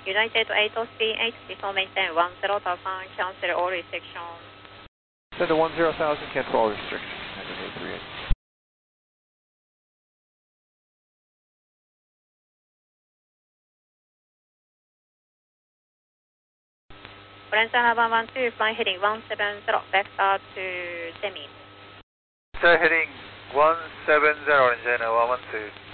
United 838, before maintain 10,000, cancel all restrictions. Send to 10,000, cancel all restrictions. United 838. Valencia 112, flying heading 170, vector to Semi. Sir, heading 170, Valencia 112.